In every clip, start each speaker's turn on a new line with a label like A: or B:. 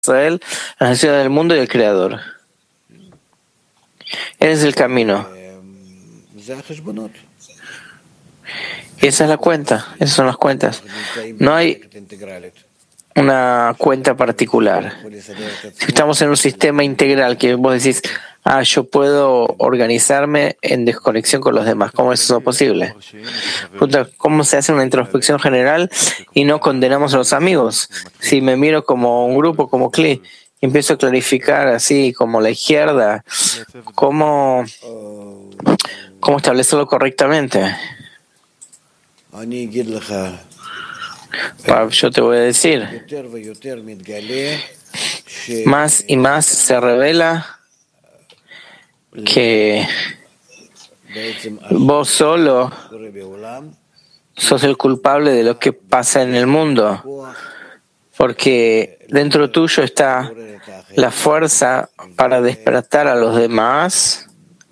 A: Israel, las naciones del mundo y el Creador. Ese es el camino. Esa es la cuenta, esas son las cuentas. No hay una cuenta particular. Si estamos en un sistema integral que vos decís, yo puedo organizarme en desconexión con los demás, ¿cómo es eso posible? ¿Cómo se hace una introspección general y no condenamos a los amigos? Si me miro como un grupo, como CLI, y empiezo a clarificar así como la izquierda, ¿cómo establecerlo correctamente? Yo te voy a decir, más y más se revela que vos solo sos el culpable de lo que pasa en el mundo, porque dentro tuyo está la fuerza para despertar a los demás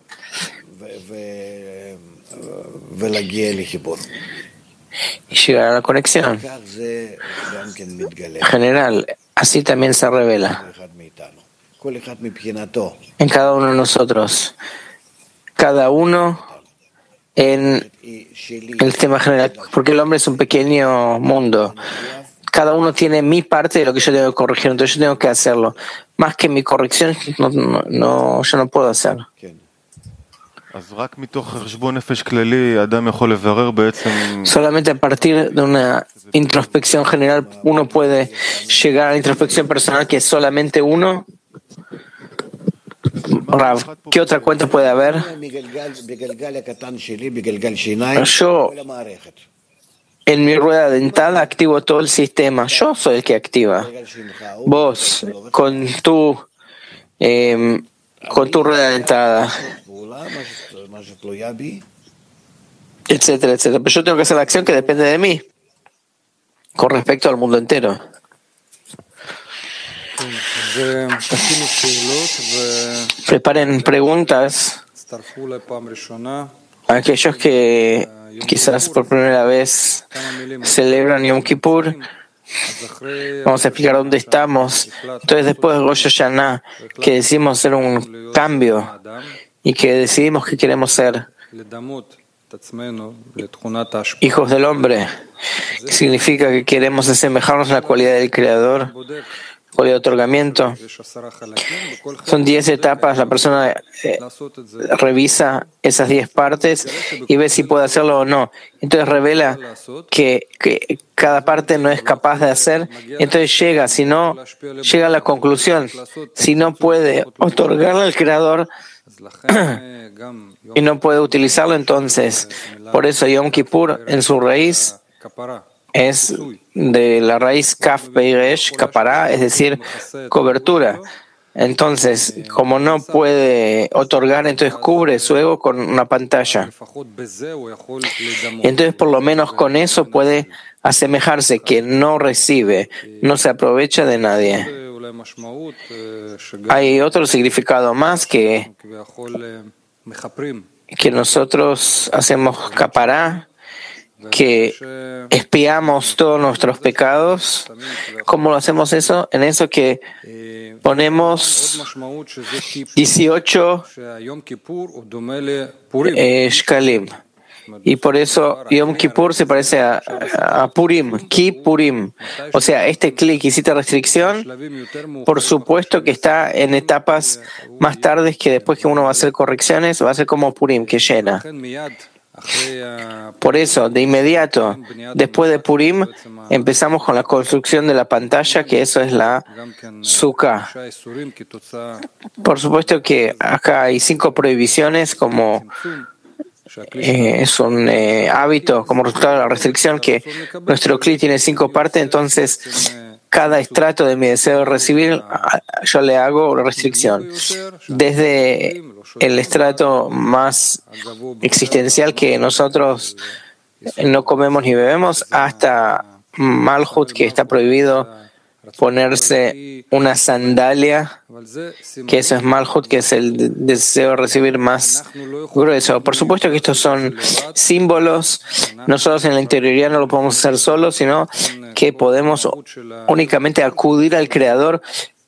A: y llegar a la conexión general. Así también se revela en cada uno de nosotros, cada uno en el tema general, porque el hombre es un pequeño mundo. Cada uno tiene mi parte de lo que yo tengo que corregir, entonces yo tengo que hacerlo. Más que mi corrección, yo no puedo hacerlo. Solamente a partir de una introspección general uno puede llegar a la introspección personal, que es solamente uno. Rav, ¿qué otra cuenta puede haber? Yo, en mi rueda dentada, activo todo el sistema. Yo soy el que activa. Vos, con tu rueda dentada, etcétera, etcétera. Pero yo tengo que hacer la acción que depende de mí, con respecto al mundo entero. Preparen preguntas a aquellos que quizás por primera vez celebran Yom Kippur. Vamos a explicar dónde estamos. Entonces, después de Rosh Hashanah, que decidimos hacer un cambio y que decidimos que queremos ser hijos del hombre, que significa que queremos asemejarnos a la cualidad del Creador, cualidad de otorgamiento. Son 10 etapas. La persona revisa esas 10 partes y ve si puede hacerlo o no. Entonces revela que cada parte no es capaz de hacer. Entonces llega a la conclusión. Si no puede otorgarle al Creador y no puede utilizarlo, entonces, por eso Yom Kippur en su raíz es de la raíz Kaf Peiresh, Kapará, es decir, cobertura. Entonces, como no puede otorgar, entonces cubre su ego con una pantalla. Entonces, por lo menos con eso puede asemejarse, que no recibe, no se aprovecha de nadie. Hay otro significado más que nosotros hacemos Kapará, que expiamos todos nuestros pecados. ¿Cómo lo hacemos eso? En eso que ponemos 18 shkalim. Y por eso Yom Kippur se parece a Purim, Ki Purim. O sea, este clic y cita restricción, por supuesto que está en etapas más tardes, que después que uno va a hacer correcciones, va a ser como Purim, que llena. Por eso, de inmediato, después de Purim, empezamos con la construcción de la pantalla, que eso es la Sukkah. Por supuesto que acá hay 5 prohibiciones, como es un hábito, como resultado de la restricción, que nuestro cli tiene 5 partes, entonces cada estrato de mi deseo de recibir, yo le hago restricción. Desde el estrato más existencial, que nosotros no comemos ni bebemos, hasta Malhut, que está prohibido ponerse una sandalia, que eso es Malhut, que es el deseo de recibir más grueso. Por supuesto que estos son símbolos. Nosotros en la interioridad no lo podemos hacer solos, sino que podemos únicamente acudir al Creador